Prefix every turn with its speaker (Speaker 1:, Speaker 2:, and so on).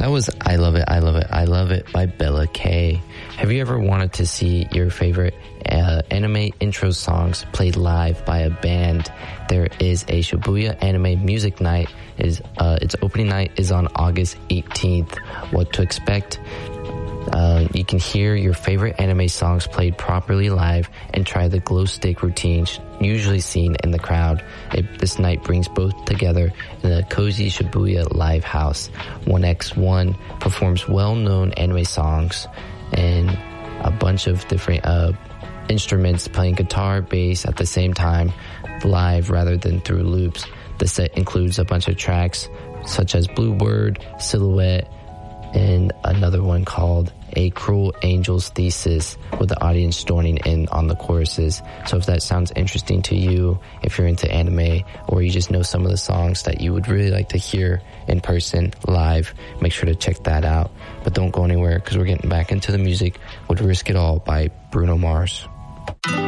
Speaker 1: That was I Love It, I Love It, I Love It by Bella K. Have you ever wanted to see your favorite anime intro songs played live by a band? There is a Shibuya Anime Music Night. Its opening night is on August 18th. What to expect? You can hear your favorite anime songs played properly live and try the glow stick routine usually seen in the crowd. This night brings both together in a cozy Shibuya live house. 1x1 performs well-known anime songs and a bunch of different instruments playing guitar, bass at the same time, live rather than through loops. The set includes a bunch of tracks such as Blue Bird, Silhouette, and another one called A Cruel Angel's Thesis, with the audience joining in on the choruses. So if that sounds interesting to you, if you're into anime, or you just know some of the songs that you would really like to hear in person, live, make sure to check that out. But don't go anywhere, because we're getting back into the music with Risk It All by Bruno Mars.